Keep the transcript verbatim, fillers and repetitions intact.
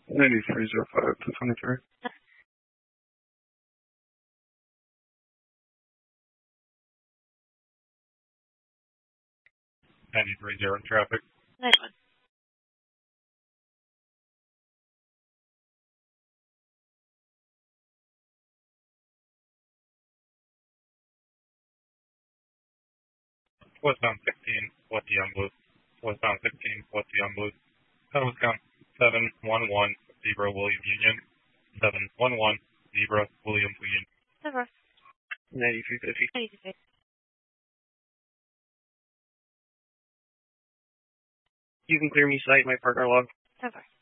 ninety-three zero five to twenty-three. ninety-three zero traffic. Nice one. Westbound sixteen, what's the on blue? Westbound sixteen, what's the on blue? House count seven one one, zebra William Union. seven one one, zebra William Union. Over. ninety-three fifty. ninety-three fifty. You can clear me sight, my partner log. Over.